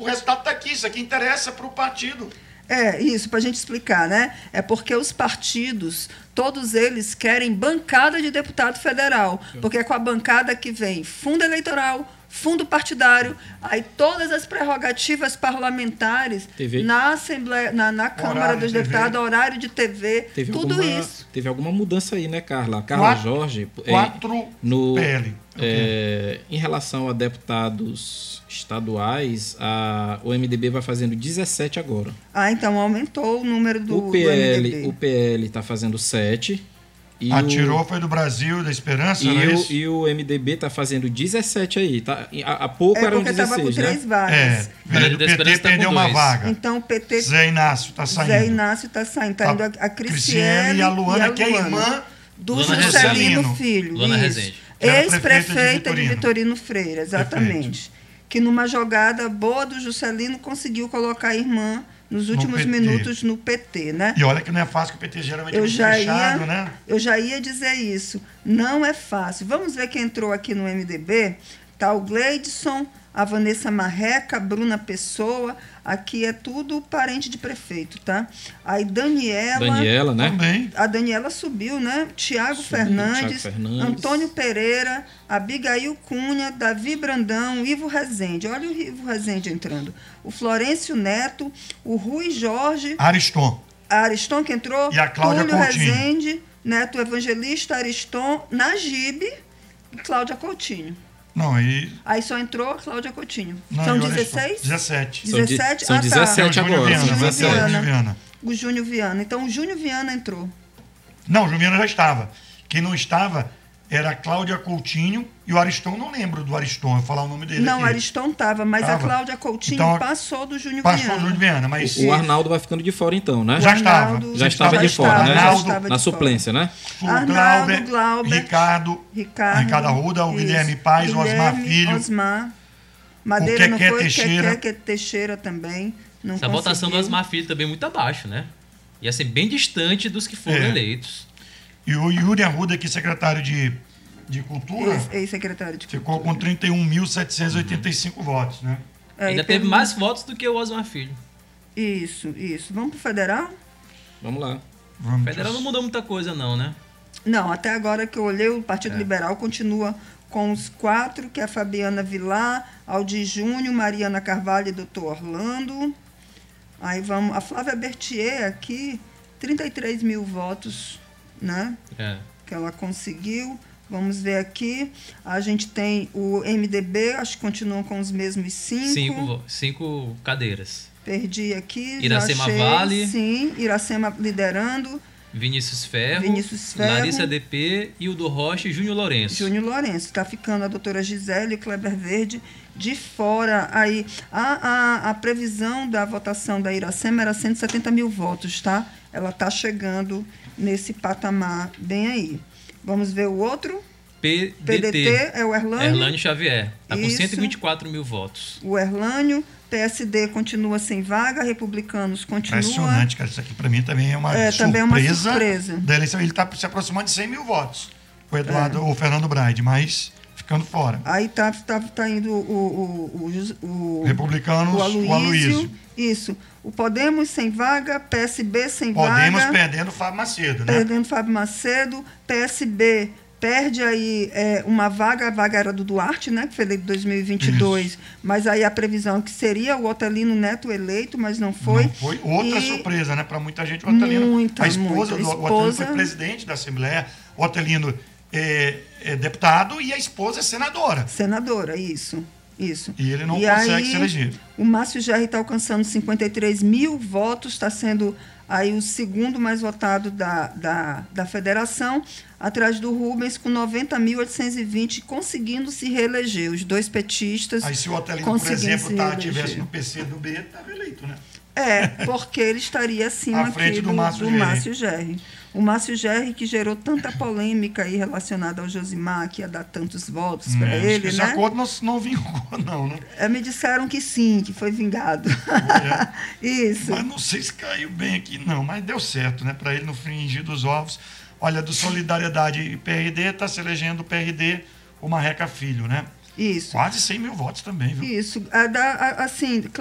o resultado está aqui, isso aqui interessa para o partido. Isso, para a gente explicar, né? É porque os partidos, todos eles querem bancada de deputado federal, porque é com a bancada que vem fundo eleitoral, fundo partidário, aí todas as prerrogativas parlamentares na Assembleia, na Câmara dos Deputados, horário de TV, tudo isso. Teve alguma mudança aí, né, Carla? Carla Jorge. 4 PL. Em relação a deputados estaduais, o MDB vai fazendo 17 agora. Então aumentou o número do MDB. O PL está fazendo 7. Atirou foi do Brasil, da Esperança, não é isso? E o MDB está fazendo 17 aí. Tá? Há pouco eram 16, porque estava com 3 vagas. O PT perdeu uma vaga. Então o PT... Zé Inácio está saindo. Está indo a Cristiane e a Luana, que é irmã do Juscelino Filho. Luana Rezende. Ex-prefeita de Vitorino Freire, exatamente. Perfeito. Que numa jogada boa do Juscelino conseguiu colocar a irmã nos últimos minutos no PT, né? E olha que não é fácil, que o PT geralmente é muito fechado, né? Eu já ia dizer isso. Não é fácil. Vamos ver quem entrou aqui no MDB. Tá o Gleidson, a Vanessa Marreca, a Bruna Pessoa. Aqui é tudo parente de prefeito, tá? Aí Daniela, né? Também. A Daniela subiu, né? Tiago Fernandes, Antônio Pereira, Abigail Cunha, Davi Brandão, Ivo Rezende. Olha o Ivo Rezende entrando. O Florencio Neto, o Rui Jorge. Ariston que entrou. E a Cláudia Túlio Coutinho. Rezende, Neto Evangelista, Ariston, Najib e Cláudia Coutinho. Não, aí só entrou a Cláudia Coutinho. Não, são 16? 17. 17? São 17 agora. O Júnior Viana. Então, o Júnior Viana entrou. Não, o Júnior Viana já estava. Quem não estava era a Cláudia Coutinho e o Ariston, não lembro do Ariston, eu vou falar o nome dele Não, aqui. o Ariston estava, mas a Cláudia Coutinho então, passou do Júnior Viana. Passou do Júnior Viana, mas... O Arnaldo vai ficando de fora então, né? Já estava de fora, né? Na suplência, né? Arnaldo, Glauber, Ricardo Arruda, o Guilherme Paz, o Osmar Filho. Madeira não foi, Teixeira. Teixeira também. Não Essa votação do Osmar Filho também muito abaixo, né? Ia ser bem distante dos que foram eleitos. E o Yuri Arruda, que é secretário de Cultura, ex-secretário de ficou com 31.785 votos, né? Ainda teve mais votos do que o Osmar Filho. Isso. Vamos pro federal? Vamos lá. O federal não mudou muita coisa não, né? Não, até agora que eu olhei, o Partido Liberal continua com os 4, que é a Fabiana Vilar, Aldir Júnior, Mariana Carvalho e Dr. Orlando. Aí vamos, a Flávia Berthier aqui, 33 mil votos, né? Que ela conseguiu. Vamos ver aqui. A gente tem o MDB, acho que continuam com os mesmos 5. 5 cadeiras. Perdi aqui. Iracema Vale. Sim, Iracema liderando. Vinícius Ferro. Larissa DP, Hildo Rocha e Júnior Lourenço. Está ficando a doutora Gisele e o Kleber Verde de fora. Aí, a previsão da votação da Iracema era 170 mil votos, tá? Ela está chegando nesse patamar bem aí. Vamos ver o outro. PDT é o Erlânio. Erlânio Xavier. Está com 124 mil votos. O Erlânio. PSD continua sem vaga, Republicanos continua. Impressionante, cara. Isso aqui para mim também é uma surpresa. Da eleição. Ele está se aproximando de 100 mil votos. O Fernando Braide, mas ficando fora. Aí tá indo o Republicanos, o Aloysio. Isso. O Podemos sem vaga, PSB sem vaga. Podemos perdendo o Fábio Macedo, né? Perdendo o Fábio Macedo. PSB perde aí uma vaga, a vaga era do Duarte, né, que foi eleito em 2022, isso. Mas aí a previsão que seria o Otelino Neto eleito, mas não foi. Não foi outra surpresa, né, para muita gente. O Otelino, a esposa do Otelino foi presidente da Assembleia, o Otelino é deputado e a esposa é senadora. Senadora, isso. E ele não consegue se eleger. O Márcio Gerri está alcançando 53 mil votos, está sendo aí o segundo mais votado da federação, atrás do Rubens, com 90.820, conseguindo se reeleger. Os dois petistas. Aí, se o Otelino, por exemplo, estivesse no PC do B, estava eleito, né? Porque ele estaria acima aqui do Márcio Gerri. O Márcio Gerri, que gerou tanta polêmica aí relacionada ao Josimar, que ia dar tantos votos para ele, esse acordo não vingou, não, né? Me disseram que sim, que foi vingado. Isso. Mas não sei se caiu bem aqui, não. Mas deu certo, né? Para ele não fringir dos ovos. Olha, do Solidariedade e PRD, está se elegendo o PRD, o Marreca Filho, né? Isso. Quase 100 mil votos também, viu? Isso. Assim,